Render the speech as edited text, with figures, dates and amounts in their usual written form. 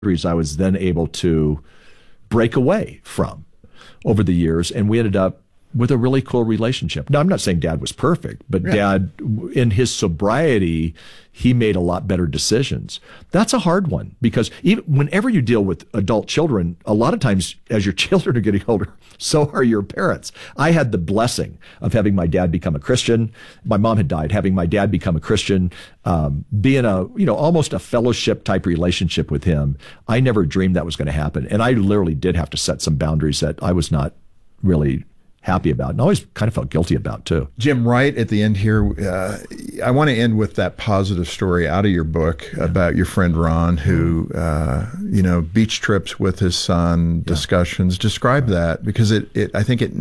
I was then able to break away from over the years. And we ended up with a really cool relationship. Now, I'm not saying Dad was perfect, but Dad, in his sobriety, he made a lot better decisions. That's a hard one because even whenever you deal with adult children, a lot of times as your children are getting older, so are your parents. I had the blessing of having my dad become a Christian. My mom had died. Having my dad become a Christian, being almost a fellowship type relationship with him, I never dreamed that was going to happen. And I literally did have to set some boundaries that I was not really happy about and always kind of felt guilty about too. Jim, right at the end here, I want to end with that positive story out of your book about your friend Ron who, beach trips with his son, discussions. Describe that because I think it